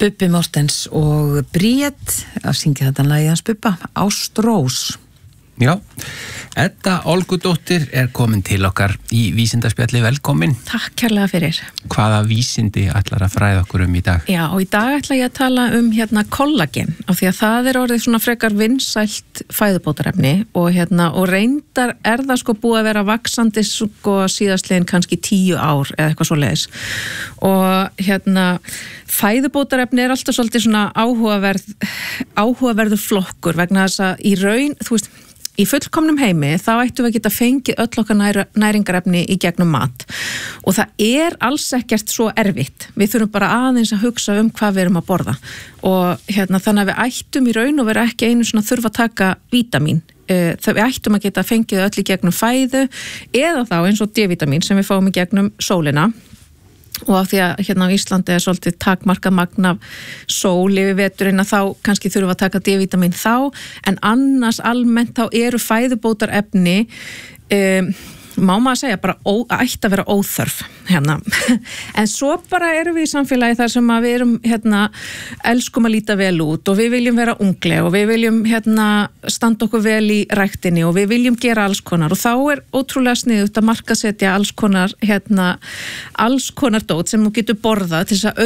Bubbi Mortens og Bríett að syngja þetta lagið hans Bubba, Ástrós. Já, Edda Olgudóttir komin til okkar í vísindaspjalli, velkomin. Takk kærlega fyrir. Hvaða vísindi ætlar að fræða okkur í dag? Já, og í dag ætla ég að tala kollagen, af því að það orðið svona frekar vinsælt fæðubótarefni og reyndar það sko búið að vera vaxandi sko síðastliðin kannski 10 ár eða eitthvað svoleiðis. Og fæðubótarefni alltaf svolítið svona áhugaverður flokkur vegna þess að í raun, þú veist, í fullkomnum heimi þá ættum við að geta fengið öll okkar næringarefni í gegnum mat og það alls ekkert svo erfitt. Við þurfum bara aðeins að hugsa hvað við erum að borða og þannig að við ættum í raun og vera ekki einu svona þurfa að taka vítamín. Við ættum að geta fengið öll í gegnum fæðu eða þá eins og D-vítamín sem við fáum í gegnum sólina. Og af því að á Íslandi svolítið takmarkað magn af sól yfir veturinn að þá kannski þurfum að taka D-vítamín þá, en annars almennt þá eru fæðubótarefni má maður segja bara ætti að vera óþörf en svo bara erum við í samfélagi þar sem að við erum elskum að líta vel út og við viljum vera ungleg og við viljum standa okkur vel í ræktinni og við viljum gera alls konar og þá ótrúlega sniðugt að markaðsetja alls konar dót sem þú getur borðað til þess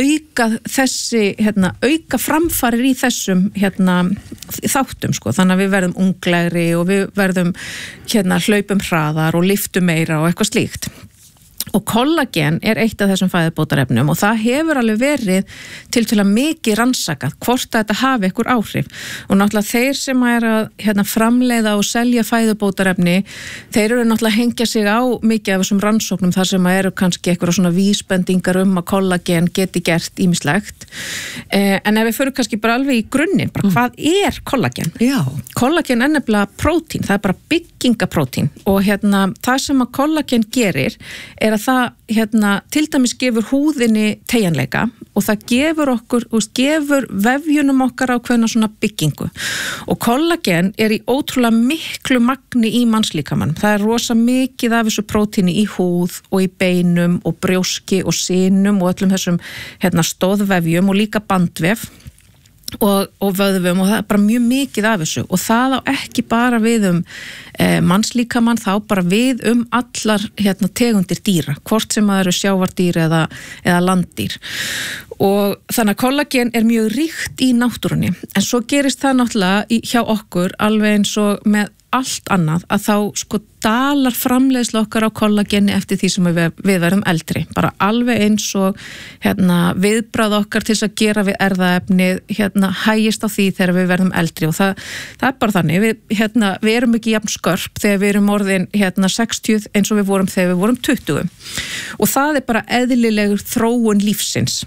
að auka framfarir í þessum þáttum sko, þannig að við verðum unglegri og við verðum hlaupum hraðar og lyftum meira og eitthvað slíkt. Og kollagen eitt af þessum fæðubótarefnum og það hefur alveg verið tiltölulega mikið rannsakað hvort að þetta hafi einhver áhrif og náttúrulega þeir sem að framleiða og selja fæðubótarefni þeir eru náttúrulega að hengja sig á mikið af þessum rannsóknum þar sem að eru kannski einhverja svona vísbendingar að kollagen geti gert ýmislegt en ef við förum kannski bara alveg í grunninn bara hvað kollagen? Já. Kollagen nefnilega prótín, það bara byggingaprótín og það sem að kollagen gerir að það til dæmis gefur húðinni teygjanleika og það gefur vefjunum okkar ákveðna svona byggingu og kollagen í ótrúlega miklu magni í mannslíkamanum. Það rosa mikið af þessu prótíni í húð og í beinum og brjóski og sinum og öllum þessum stoðvefjum og líka bandvef og vöðvum og það bara mjög mikið af þessu og það á ekki bara við mannslíkamann, þá bara við allar tegundir dýra, hvort sem það eru sjávardýr eða landdýr og þannig að kollagen mjög ríkt í náttúrunni en svo gerist það náttúrulega hjá okkur alveg eins og með allt annað að þá sko dalar framleiðsla okkar á kollageni eftir því sem við verðum eldri, bara alveg eins og viðbragð okkar til þess að gera við erfðaefnið hægist á því þegar við verðum eldri og það bara þannig, við erum ekki jafn skörp þegar við erum orðin 60 eins og við vorum þegar við vorum 20 og það bara eðlilegur þróun lífsins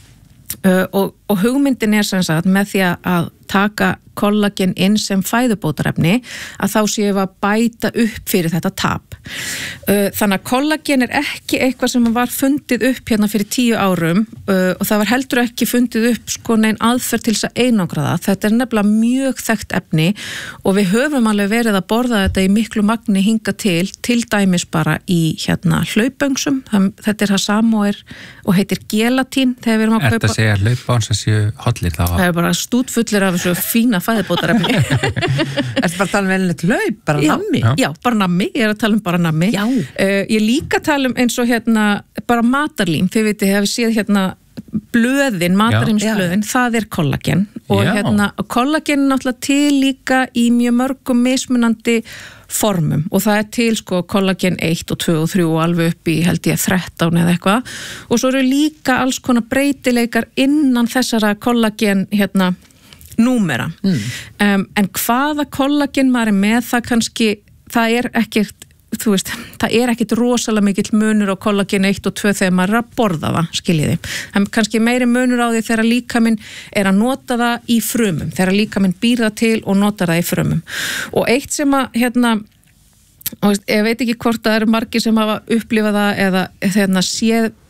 og hugmyndin sem sagt með því að taka kollagen inn sem fæðubótarefni að þá séum við að bæta upp fyrir þetta tap. Þannig að kollagen ekki eitthvað sem var fundið upp fyrir 10 árum og það var heldur ekki fundið upp sko nein aðferð til þess að einangra það. Þetta nefnilega mjög þekkt efni og við höfum alveg verið að borða þetta í miklu magni hinga til dæmis bara í hlaupöngsum. Þetta það sama og heitir gelatín þegar við erum að kaupa. Ertu að segja hlaupáns að séu hollir þá? Það bara stútfullir af þessu fína fæðubótarefni. Ertu bara að tala um velnett hlaup, bara nammi? Já, bara nammi, ég að tala um bara nammi. Já. Ég líka tala um eins og bara matarlím, þið veitir, hefur séð blöðin, matarímsblöðin, það kollagen og kollagen náttúrulega til líka í mjög mörgum mismunandi formum og það til sko kollagen 1 og 2 og 3 og alveg upp í held ég 13 eða eitthvað og svo eru líka alls konar breytileikar innan þessara kollagen númera en hvaða kollagen maður með það kannski, það ekkert þú veist, það ekkert rosalega mikill munur á kollagen 1 og 2 þegar maður að borða það, skiljiði. Það kannski meiri munur á því þegar líkaminn að nota það í frumum, þegar líkaminn býr það til og notar það í frumum. Og eitt sem að, ég veit ekki hvort það eru margir sem hafa upplifað það eða séð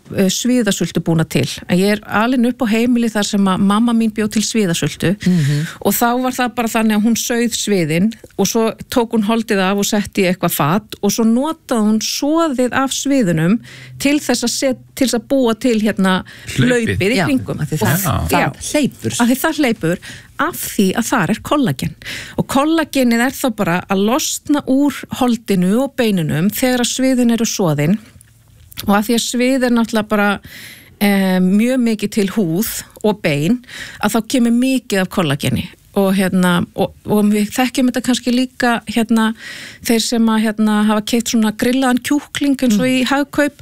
sviðasultu búna til. Ég alin upp á heimili þar sem að mamma mín bjó til sviðasultu og þá var það bara þannig að hún sauð sviðin og svo tók hún holdið af og setti í eitthvað fat og svo notaði hún soðið af sviðunum til þess að búa til hérna hlaupið í kringum. Það hleypur. Af því það hleypur af því að þar kollagen og kollagenið þá bara að losna úr holdinu og beinunum þegar að sviðin eru soðin og af því að svið náttúrulega bara mjög mikið til húð og bein að þá kemur mikið af kollageni og og við þekkjum þetta kannski líka þeir sem að hafa keypt svona grillaðan kjúkling eins og í Hagkaup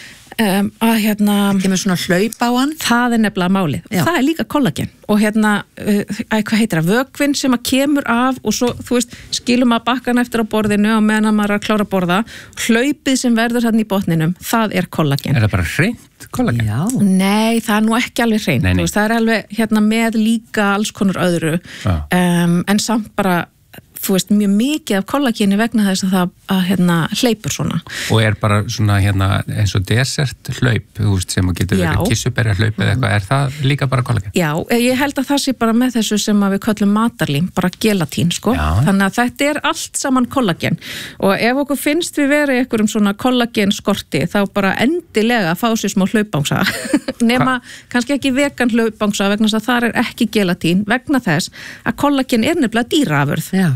að kemur svona hlaup á hann. Það nefnilega málið. Já. Það líka kollagen og hvað heitir það, vökvinn sem að kemur af og svo, þú veist, skilum að bakkan eftir á borðinu og meðan maður að klára að borða hlaupið sem verður hann í botninum, það kollagen. Það bara hreint kollagen? Já. Nei, það nú ekki alveg hreint. Þú veist, það alveg með líka alls konar öðru en samt bara þú veist, mjög mikið af kollageni vegna þess að það hleypur svona. Og bara svona eins og desert hlaup, þú veist, sem getur verið kissuberja hlaup eða eitthvað, það líka bara kollagen? Já, ég held að það sé bara með þessu sem að við köllum matarlím, bara gelatín, sko. Já. Þannig að þetta allt saman kollagen. Og ef okkur finnst við verið einhverjum svona kollagen skorti, þá bara endilega fá sér smá hlaupbangsa. Nema kannski ekki vegan hlaupbangsa vegna þess að þar ekki gelatín vegna þess að kollagen nefnilega dýraafurð. Já.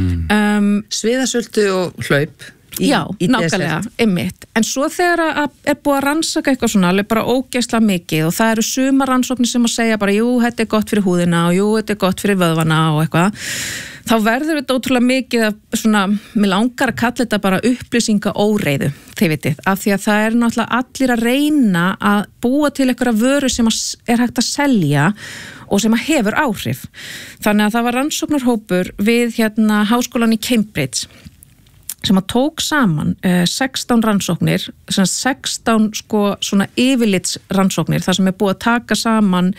Sviðasöldu og hlaup nákvæmlega, einmitt en svo þegar búið að rannsaka eitthvað svona alveg bara ógeðslega mikið og það eru sumar rannsóknir sem að segja bara jú, þetta gott fyrir húðina og jú, þetta gott fyrir vöðvana og eitthvað þá verður þetta ótrúlega mikið af svona, mér langar að kalla þetta bara upplýsingaóreiðu, þið vitið, af því að það náttúrulega allir að reyna að búa til einhverja vöru sem hægt að selja og sem hefur áhrif. Þannig að það var rannsóknarhópur við háskólan í Cambridge sem að tók saman 16 rannsóknir, 16 sko svona yfirlits rannsóknir, þar sem búið að taka saman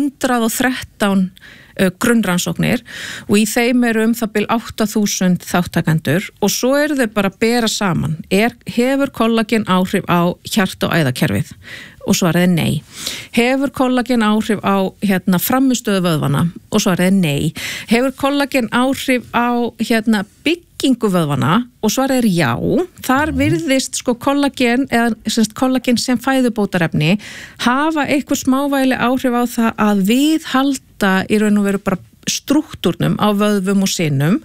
113 grunnrannsóknir og í þeim það bil 8.000 þáttakendur og svo þau bara að bera saman. Hefur kollagen áhrif á hjarta- og æðakerfið? Og svaraði nei. Hefur kollagen áhrif á framistöðu vöðvana? Og svaraði nei. Hefur kollagen áhrif á byggingu vöðvana? Og svaraði já. Þar virðist sko kollagen sem fæðubótarefni hafa einhver smávægileg áhrif á það að viðhalda í raun og veru bara strúktúrnum á vöðvum og sinnum.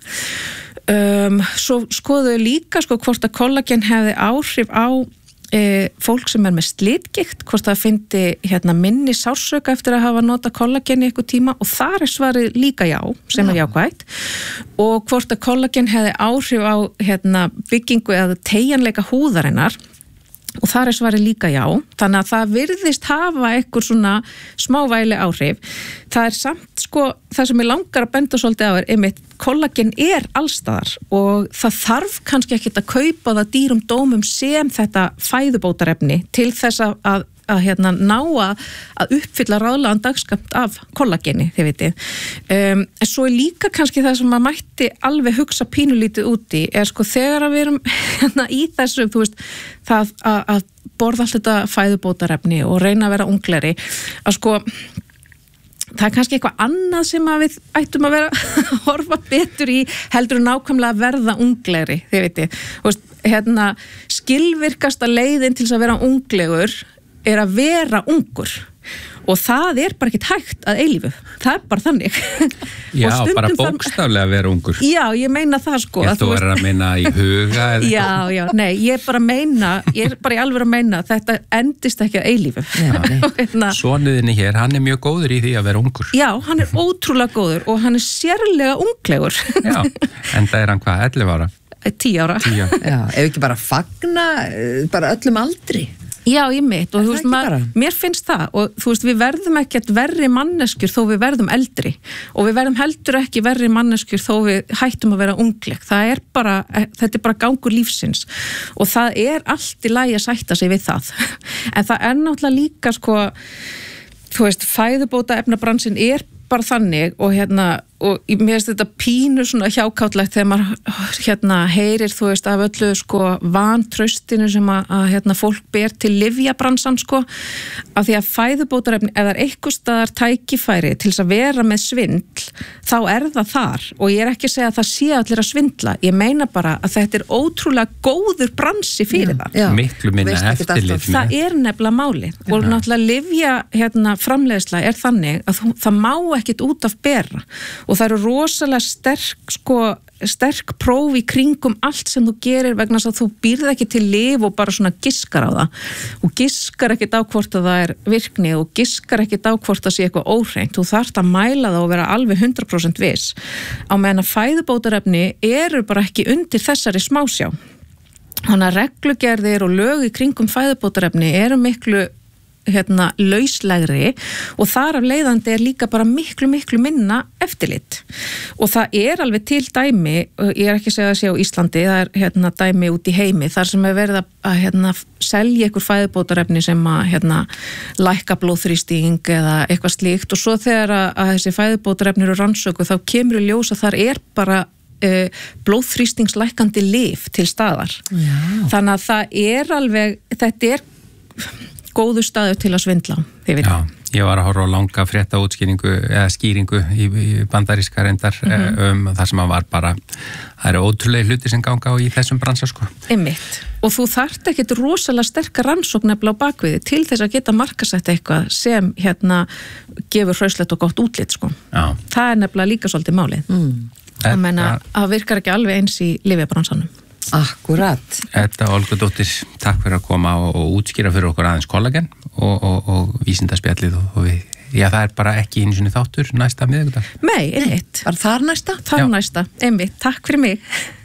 Svo skoðuðu líka sko hvort að kollagen hefði áhrif á fólk sem með slitgikt, hvort það fyndi minni sársauka eftir að hafa nota kollagen í eitthvað tíma og þar svarið líka já, sem jákvætt og hvort að kollagen hefði áhrif á byggingu eða teygjanleika húðarinnar og þar svarið líka já, þannig að það virðist hafa eitthvað svona smávægileg áhrif. Það samt sko, það sem ég langar að benda svolítið á einmitt, kollagen allstaðar og það þarf kannski ekkert að kaupa það dýrum dómum sem þetta fæðubótarefni til þess að ná að uppfylla ráðlegan dagskamt af kollageni, þið vitið. En svo líka kannski það sem maður mætti alveg hugsa pínulítið úti sko þegar við erum í þessu, þú veist, það að borða allt þetta fæðubótarefni og reyna að vera unglegri, að sko það kannski eitthvað annað sem að við ættum að vera að horfa betur í heldur nákvæmlega að verða unglegri, þið vitið. Þú veist, skilvirkasta leiðin til þess að vera unglegur að vera ungur og það bara ekkert hægt að eilífu, það bara þannig. Já, bara bókstaflega að vera ungur. Já, ég meina það sko. Ég þú að meina í huga eða Já, nei, ég bara í alveg að meina þetta endist ekki að eilífu. Sonuðinni hér, hann mjög góður í því að vera ungur. Já, hann ótrúlega góður og hann sérlega unglegur. Já, en það hann hvað, 11 ára? 10 ára. 10 ára. Já, ef ekki bara fagna bara öllum aldri. Já, ég mitt og þú veist, mér finnst það og þú veist, við verðum ekkert verri manneskjur þó við verðum eldri og við verðum heldur ekki verri manneskjur þó við hættum að vera ungleg. Þetta bara gangur lífsins og það allt í lagi að sætta sig við það. En það náttúrulega líka sko, þú veist, fæðubótaefnabransinn bara þannig og mér finnst þetta pínu svona hjákátlegt þegar maður heyrir, þú veist, af öllu sko vantraustinu sem að fólk ber til lyfjabransan sko, af því að fæðubótarefni, ef það er einhvers staðar tækifæri til þess að vera með svindl, þá er það þar, og ég er ekki að segja að það sé allir að svindla, ég meina bara að þetta er ótrúlega góður bransi fyrir það. Miklu minna eftirlit. Það er nefnilega máli og náttúrulega lyfja framleiðsla er þannig að það má ekkit út af bera. Og það eru rosalega sterk próf í kringum allt sem þú gerir vegna þess að þú býrð ekki til lyf og bara svona giskar á það og giskar ekkit á hvort að það er virkni og giskar ekkit á hvort að sé eitthvað óhreint. Þú þarft að mæla það og vera alveg 100% viss. Á meðan að fæðubótarefni eru bara ekki undir þessari smásjá. Þannig að reglugerðir og lög í kringum fæðubótarefni eru miklu lauslegri og þar af leiðandi er líka bara miklu minna eftirlit og það er alveg til dæmi, ég er ekki að segja að sé á Íslandi, það er dæmi út í heimi þar sem er verið að selja ykkur fæðubótarefni sem að lækka blóðþrýsting eða eitthvað slíkt og svo þegar að þessi fæðubótarefni eru rannsöku þá kemur í ljós að þar er bara blóðþrýstingslækkandi lyf til staðar. Já. Þannig að það er alveg, þetta er góðu staður til að svindla. Já, ég var að horfa á langa frétta útskýringu eða skýringu í bandaríska reyndar þar sem að var bara, það eru ótrúlega hluti sem ganga á í þessum bransa sko. Einmitt. Og þú þarft ekkit rosalega sterkar rannsókn nefnilega á bakviði til þess að geta markasett eitthvað sem gefur hraustlegt og gott útlit sko. Já. Það er nefnilega líka svolítið málið. Það meina að virkar ekki alveg eins í lyfjabransanum. Akkurat. Edda Olgudóttir, takk fyrir að koma og útskýra fyrir okkur aðeins kollagen og vísindaspjallið og við, já það er bara ekki einu sinni þáttur næsta miðvikudag. Nei, einmitt. Var þar næsta? Þar næsta, einmitt. Takk fyrir mig.